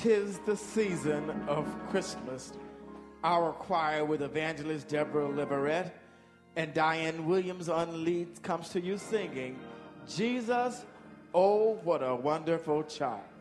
'Tis the season of Christmas. Our choir with evangelist Deborah Leverett and Diane Williams on leads comes to you singing, Jesus, oh, what a wonderful child.